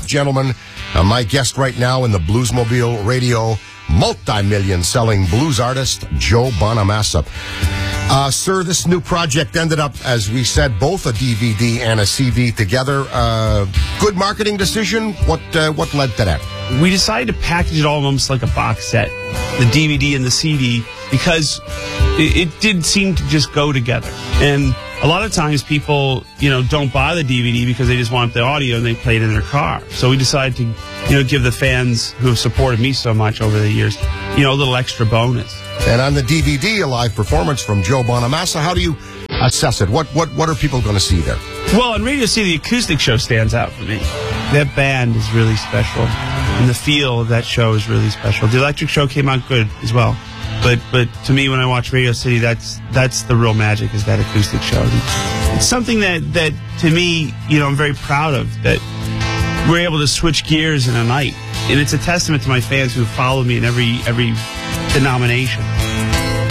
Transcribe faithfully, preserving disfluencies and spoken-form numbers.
gentlemen. Uh, my guest right now in the Bluesmobile Radio, multi-million selling blues artist, Joe Bonamassa. Uh, sir, this new project ended up, as we said, both a D V D and a C D together. Uh, good marketing decision? What, uh, what led to that? We decided to package it all almost like a box set, the D V D and the C D, because it, it did seem to just go together. And a lot of times people, you know, don't buy the D V D because they just want the audio and they play it in their car. So we decided to, you know, give the fans who have supported me so much over the years, you know, a little extra bonus. And on the D V D, a live performance from Joe Bonamassa. How do you assess it? What what what are people going to see there? Well, on Radio City, the acoustic show stands out for me. That band is really special, and the feel of that show is really special. The electric show came out good as well, but but to me, when I watch Radio City, that's that's the real magic, is that acoustic show. It's something that that to me, you know, I'm very proud of, that we're able to switch gears in a night, and it's a testament to my fans who follow me in every every denomination.